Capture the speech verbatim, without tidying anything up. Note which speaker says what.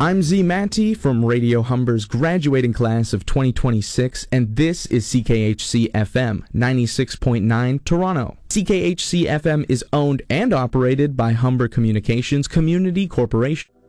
Speaker 1: I'm Z Matty from Radio Humber's graduating class of twenty twenty-six, and this is C K H C F M ninety-six point nine Toronto. C K H C F M is owned and operated by Humber Communications Community Corporation.